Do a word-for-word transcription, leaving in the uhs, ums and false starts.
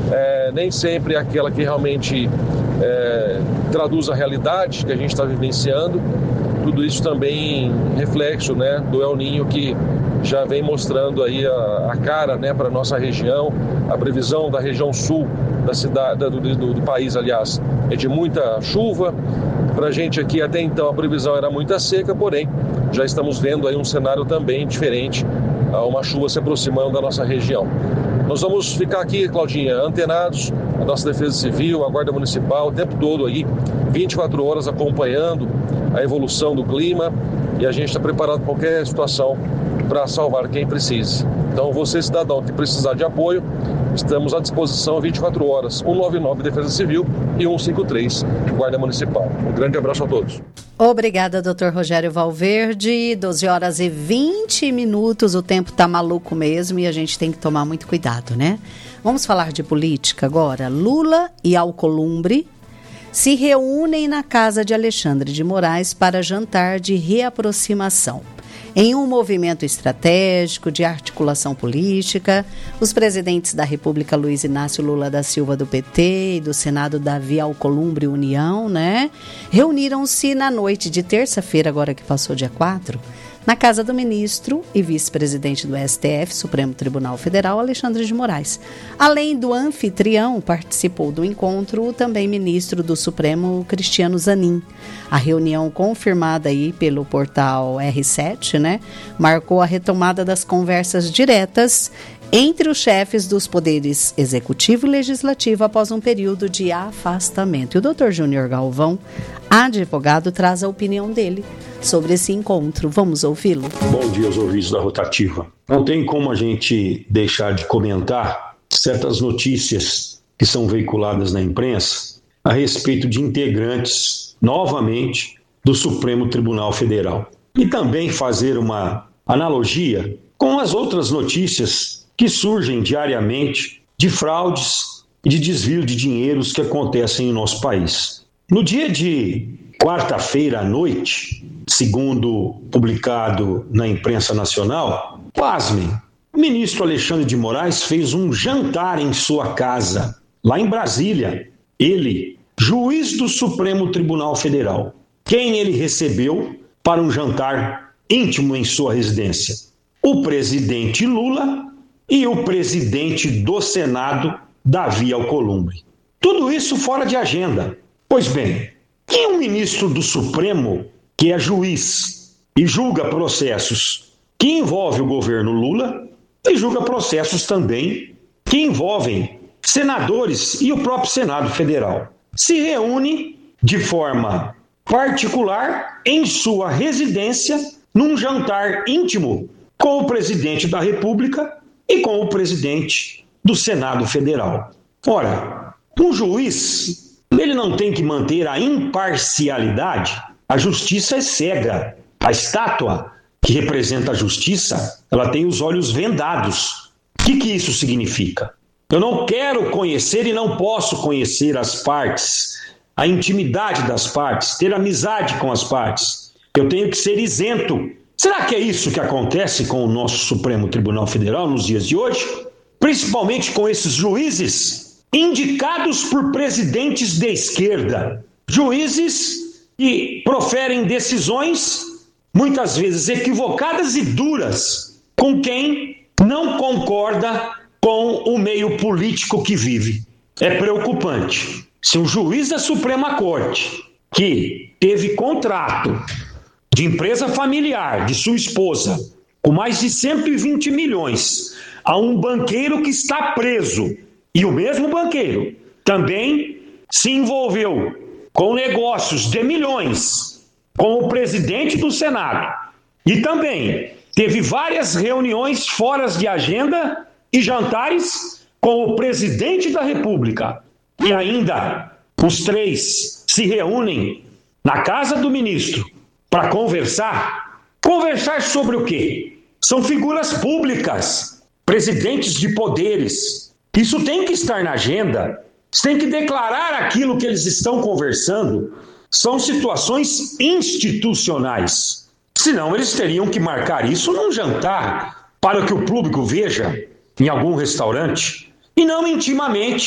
é, nem sempre é aquela que realmente é, traduz a realidade que a gente está vivenciando. Tudo isso também reflexo, né, do El Niño, que já vem mostrando aí a, a cara, né, para a nossa região. A previsão da região sul da cidade, do, do, do país, aliás, é de muita chuva. Para a gente aqui até então a previsão era muita seca, porém já estamos vendo aí um cenário também diferente, uma chuva se aproximando da nossa região. Nós vamos ficar aqui, Claudinha, antenados, a nossa Defesa Civil, a Guarda Municipal, o tempo todo aí, vinte e quatro horas acompanhando a evolução do clima, e a gente está preparado para qualquer situação para salvar quem precise. Então, você, cidadão, que precisar de apoio, estamos à disposição vinte e quatro horas, um nove nove Defesa Civil e um cinco três Guarda Municipal. Um grande abraço a todos. Obrigada, doutor Rogério Valverde. doze horas e vinte minutos, o tempo tá maluco mesmo e a gente tem que tomar muito cuidado, né? Vamos falar de política agora. Lula e Alcolumbre se reúnem na casa de Alexandre de Moraes para jantar de reaproximação. Em um movimento estratégico de articulação política, os presidentes da República Luiz Inácio Lula da Silva do P T e do Senado Davi Alcolumbre União, né, reuniram-se na noite de terça-feira, agora que passou dia quatro, na casa do ministro e vice-presidente do S T F, Supremo Tribunal Federal, Alexandre de Moraes. Além do anfitrião, participou do encontro o também ministro do Supremo, Cristiano Zanin. A reunião, confirmada aí pelo portal R sete, né, marcou a retomada das conversas diretas entre os chefes dos poderes executivo e legislativo após um período de afastamento. E o doutor Júnior Galvão, advogado, traz a opinião dele sobre esse encontro. Vamos ouvi-lo? Bom dia aos ouvintes da Rotativa. Não tem como a gente deixar de comentar certas notícias que são veiculadas na imprensa a respeito de integrantes, novamente, do Supremo Tribunal Federal. E também fazer uma analogia com as outras notícias que surgem diariamente de fraudes e de desvio de dinheiros que acontecem em nosso país. No dia de quarta-feira à noite, segundo publicado na imprensa nacional, pasmem, o ministro Alexandre de Moraes fez um jantar em sua casa, lá em Brasília. Ele, juiz do Supremo Tribunal Federal, quem ele recebeu para um jantar íntimo em sua residência? O presidente Lula e o presidente do Senado, Davi Alcolumbre. Tudo isso fora de agenda. Pois bem, quem é um ministro do Supremo que é juiz e julga processos que envolvem o governo Lula e julga processos também que envolvem senadores e o próprio Senado Federal? Se reúne de forma particular em sua residência num jantar íntimo com o presidente da República e com o presidente do Senado Federal. Ora, um juiz, ele não tem que manter a imparcialidade? A justiça é cega. A estátua que representa a justiça, ela tem os olhos vendados. O que, que isso significa? Eu não quero conhecer e não posso conhecer as partes, a intimidade das partes, ter amizade com as partes. Eu tenho que ser isento. Será que é isso que acontece com o nosso Supremo Tribunal Federal nos dias de hoje? Principalmente com esses juízes indicados por presidentes de esquerda. Juízes que proferem decisões, muitas vezes equivocadas e duras, com quem não concorda com o meio político que vive. É preocupante. Se um juiz da Suprema Corte, que teve contrato de empresa familiar de sua esposa, com mais de cento e vinte milhões, a um banqueiro que está preso, e o mesmo banqueiro também se envolveu com negócios de milhões com o presidente do Senado, e também teve várias reuniões fora de agenda e jantares com o presidente da República, e ainda os três se reúnem na casa do ministro para conversar. Conversar sobre o quê? São figuras públicas, presidentes de poderes. Isso tem que estar na agenda. Eles têm que declarar aquilo que eles estão conversando. São situações institucionais. Senão eles teriam que marcar isso num jantar para que o público veja em algum restaurante e não intimamente